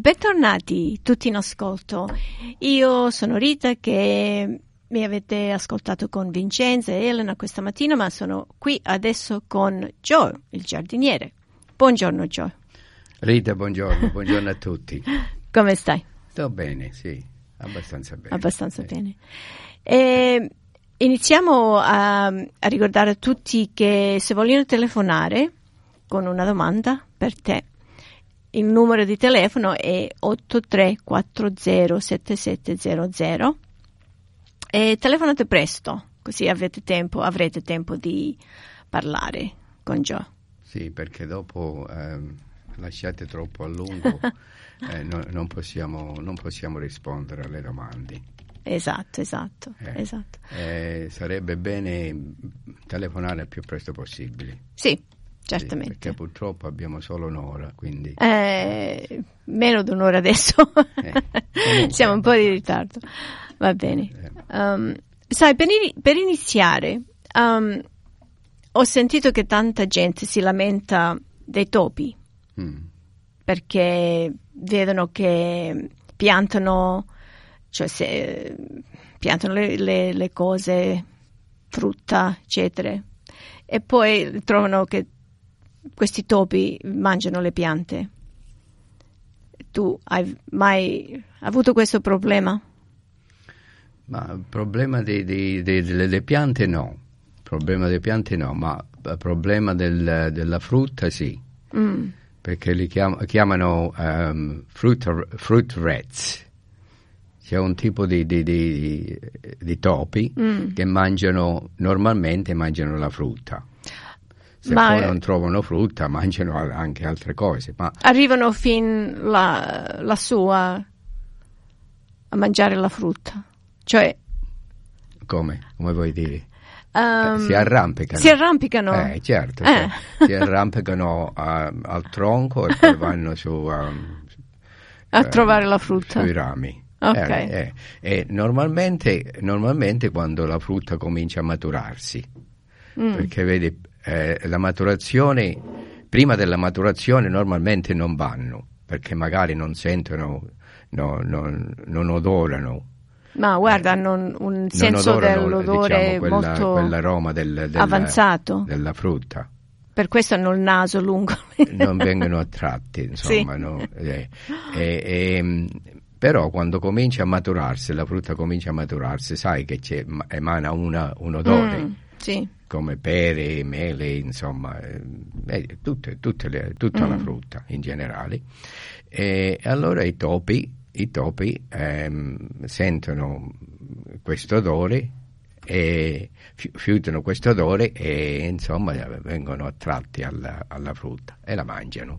Bentornati tutti in ascolto. Io sono Rita, che mi avete ascoltato con Vincenza e Elena questa mattina, ma sono qui adesso con Joe, il giardiniere. Buongiorno Joe. Rita, buongiorno a tutti. Come stai? Sto bene, sì, abbastanza bene. Abbastanza bene. Iniziamo a ricordare a tutti che se vogliono telefonare con una domanda per te, il numero di telefono è 83407700 e telefonate presto, così avrete tempo di parlare con Joe. Sì, perché dopo lasciate troppo a lungo non possiamo rispondere alle domande. Esatto. Sarebbe bene telefonare il più presto possibile. Sì. Certamente. Sì, perché purtroppo abbiamo solo un'ora, quindi... Meno di un'ora adesso. Siamo un po' di ritardo. Va bene. Sai, per iniziare, ho sentito che tanta gente si lamenta dei topi. Perché vedono che piantano le cose, frutta, eccetera, e poi trovano che questi topi mangiano le piante. Tu hai mai avuto questo problema? Ma il problema delle piante no. Problema delle piante no, ma il problema della frutta sì. Perché li chiamano fruit rats. C'è un tipo di topi che normalmente mangiano la frutta. Se poi non trovano frutta, mangiano anche altre cose. Ma arrivano fin lassù a mangiare la frutta. Cioè... Come vuoi dire? Si arrampicano. Si arrampicano? Certo. Si arrampicano al tronco e poi vanno a trovare la frutta. Sui rami. Okay. E normalmente quando la frutta comincia a maturarsi, perché vedi, la maturazione, prima della maturazione normalmente non vanno, perché magari non sentono, non odorano. Ma guarda, hanno un senso dell'odore, diciamo, molto quell'aroma avanzato della frutta. Per questo hanno il naso lungo. Non vengono attratti, insomma. Sì. Però quando comincia a maturarsi, la frutta comincia a maturarsi, sai che emana un odore. Sì. Come pere, mele, insomma, tutta la frutta in generale. E allora i topi sentono questo odore e fiutano questo odore e insomma vengono attratti alla frutta e la mangiano.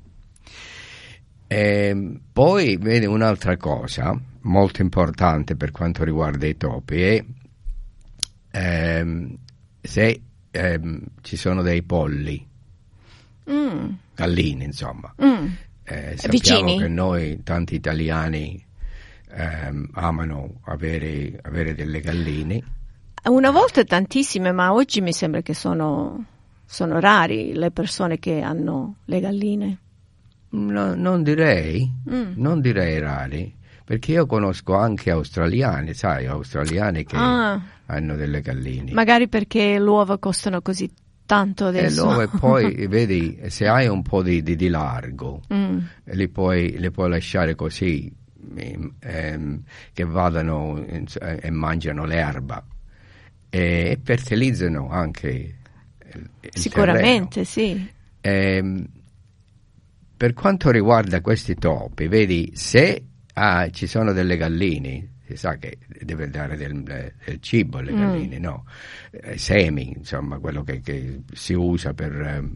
Poi vedi un'altra cosa molto importante per quanto riguarda i topi è se ci sono dei polli, galline insomma. Sappiamo vicini. Che noi tanti italiani amano avere delle galline. Una volta tantissime, ma oggi mi sembra che sono rari le persone che hanno le galline. No, non direi rari, perché io conosco anche australiani che hanno delle galline. Magari perché le uova costano così tanto adesso. E poi vedi, se hai un po' di largo, li puoi lasciare così, che vadano e mangiano l'erba e fertilizzano anche il sicuramente terreno. Sì. Per quanto riguarda questi topi, vedi, se ci sono delle galline, si sa che deve dare del cibo alle galline, no? Semi, insomma, quello che si usa per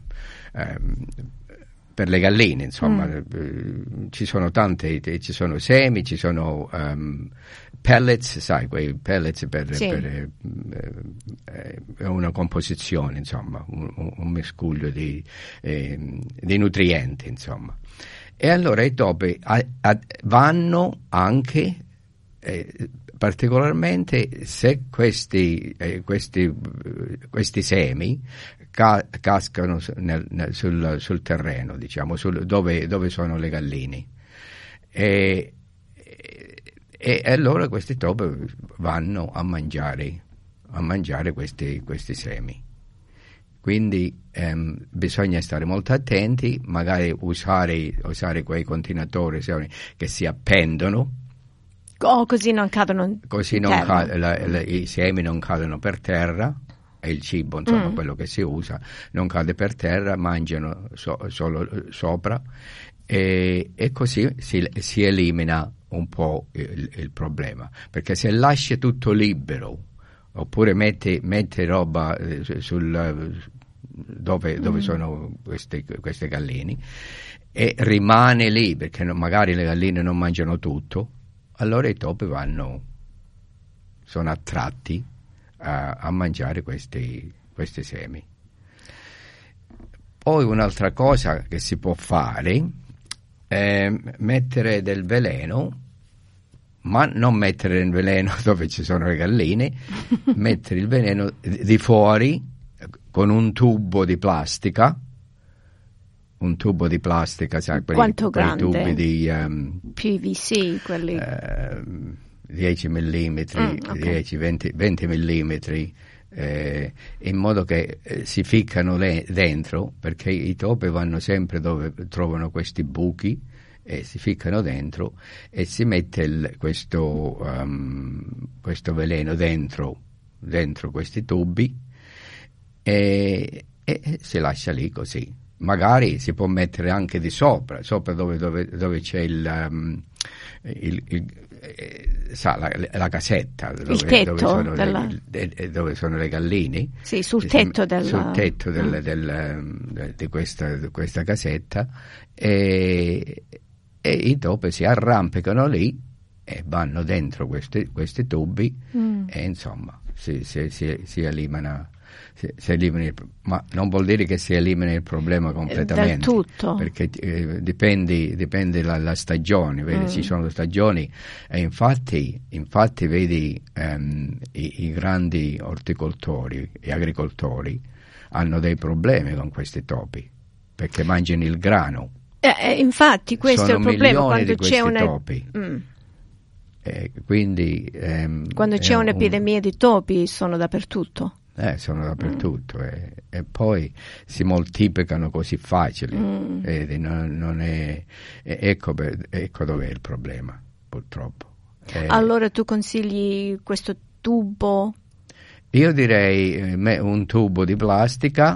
le galline, insomma. Ci sono ci sono semi, ci sono pellets, sai, quei pellets per una composizione, insomma, un miscuglio di nutrienti, insomma. E allora i topi vanno anche particolarmente se questi semi cascano sul terreno, diciamo, dove sono le galline. E allora questi topi vanno a mangiare questi semi. Quindi bisogna stare molto attenti, magari usare quei contenitori che si appendono. Così non cadono. Così i semi non cadono per terra, e il cibo, insomma, quello che si usa, non cade per terra, mangiano solo sopra, e così si elimina un po' il problema. Perché se lasci tutto libero, oppure metti roba dove sono queste galline, e rimane lì, perché magari le galline non mangiano tutto, allora i topi sono attratti a mangiare questi semi. Poi un'altra cosa che si può fare è mettere del veleno, ma non mettere il veleno dove ci sono le galline, mettere il veleno di fuori con un tubo di plastica, sai, quei tubi di PVC, quelli 10 mm, 20 mm, in modo che si ficcano dentro, perché i topi vanno sempre dove trovano questi buchi e si ficcano dentro, e si mette questo veleno dentro questi tubi, e si lascia lì così. Magari si può mettere anche di sopra dove c'è la casetta, dove sono le galline. Sì, sul tetto di questa casetta, e i topi si arrampicano lì e vanno dentro questi tubi, e insomma si elimina. Ma non vuol dire che si elimina il problema completamente, del tutto, perché dipende la stagione, vedi? Ci sono stagioni, e infatti vedi, i grandi orticoltori e agricoltori hanno dei problemi con questi topi, perché mangiano il grano. Infatti questo sono è il problema quando c'è topi. Quindi quando c'è un'epidemia di topi sono dappertutto. Sono dappertutto, e poi si moltiplicano così facili, non è, ecco dov'è il problema, purtroppo. Allora tu consigli questo tubo? Io direi un tubo di plastica,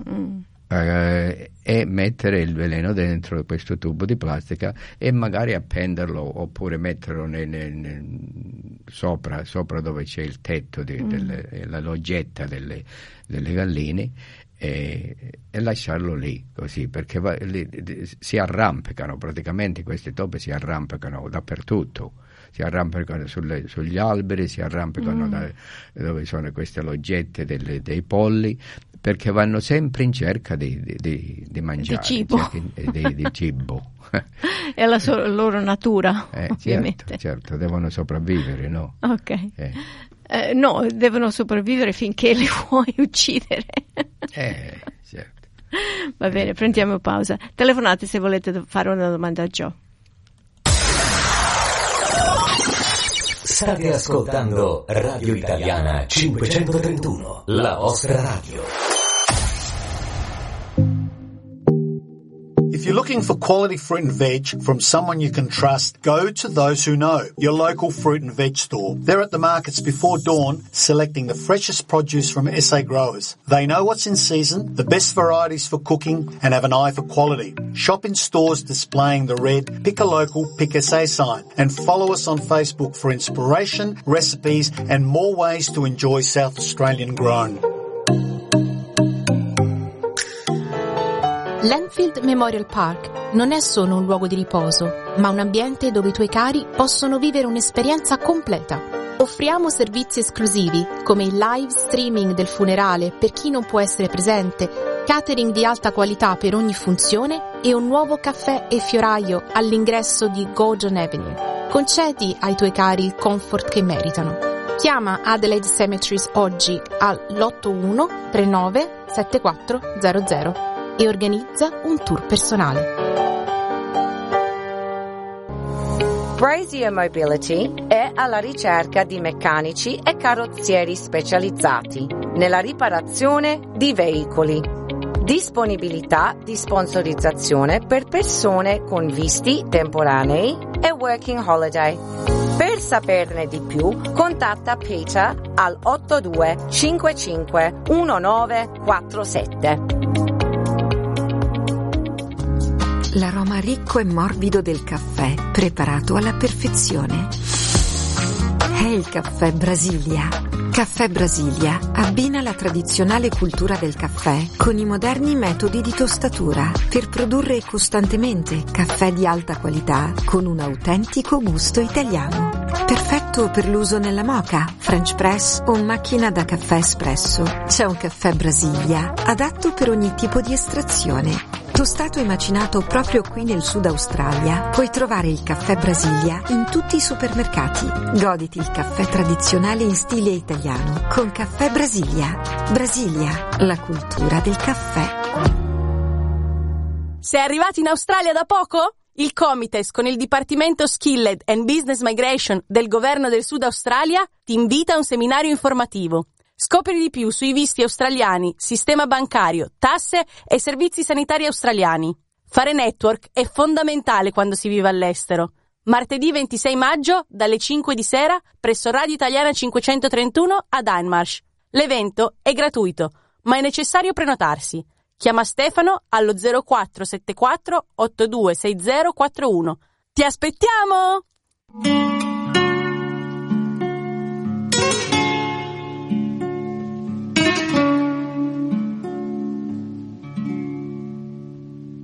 e mettere il veleno dentro questo tubo di plastica, e magari appenderlo, oppure metterlo sopra dove c'è il tetto la loggetta delle galline, e lasciarlo lì così, perché si arrampicano praticamente, questi topi si arrampicano dappertutto, si arrampicano sugli alberi, si arrampicano dove sono queste loggette dei polli, perché vanno sempre in cerca di mangiare, di cibo. Di cibo. È la loro natura, ovviamente. Certo, devono sopravvivere, no? Ok. No, devono sopravvivere finché li vuoi uccidere. Certo. Va bene, prendiamo pausa. Telefonate se volete fare una domanda a Joe. State ascoltando Radio Italiana 531, la vostra radio. If you're looking for quality fruit and veg from someone you can trust, go to Those Who Know, your local fruit and veg store. They're at the markets before dawn, selecting the freshest produce from SA growers. They know what's in season, the best varieties for cooking, and have an eye for quality. Shop in stores displaying the red Pick a Local, Pick SA sign, and follow us on Facebook for inspiration, recipes, and more ways to enjoy South Australian grown. L'Enfield Memorial Park non è solo un luogo di riposo, ma un ambiente dove i tuoi cari possono vivere un'esperienza completa. Offriamo servizi esclusivi, come il live streaming del funerale per chi non può essere presente, catering di alta qualità per ogni funzione e un nuovo caffè e fioraio all'ingresso di Gordon Avenue. Concedi ai tuoi cari il comfort che meritano. Chiama Adelaide Cemeteries oggi all'81 39 7400 e organizza un tour personale. Brazier Mobility è alla ricerca di meccanici e carrozzieri specializzati nella riparazione di veicoli. Disponibilità di sponsorizzazione per persone con visti temporanei e working holiday. Per saperne di più, contatta Peter al 8255 1947. L'aroma ricco e morbido del caffè, preparato alla perfezione. È il caffè Brasilia. Caffè Brasilia abbina la tradizionale cultura del caffè con i moderni metodi di tostatura per produrre costantemente caffè di alta qualità con un autentico gusto italiano. Perfetto per l'uso nella moka, French press o macchina da caffè espresso. C'è un caffè Brasilia adatto per ogni tipo di estrazione. Tostato e macinato proprio qui nel Sud Australia, puoi trovare il caffè Brasilia in tutti i supermercati. Goditi il caffè tradizionale in stile italiano con Caffè Brasilia. Brasilia, la cultura del caffè. Sei arrivato in Australia da poco? Il Comites con il Dipartimento Skilled and Business Migration del Governo del Sud Australia ti invita a un seminario informativo. Scopri di più sui visti australiani, sistema bancario, tasse e servizi sanitari australiani. Fare network è fondamentale quando si vive all'estero. Martedì 26 maggio, dalle 5 di sera, presso Radio Italiana 531 a Danmarsh. L'evento è gratuito, ma è necessario prenotarsi. Chiama Stefano allo 0474 826041. Ti aspettiamo!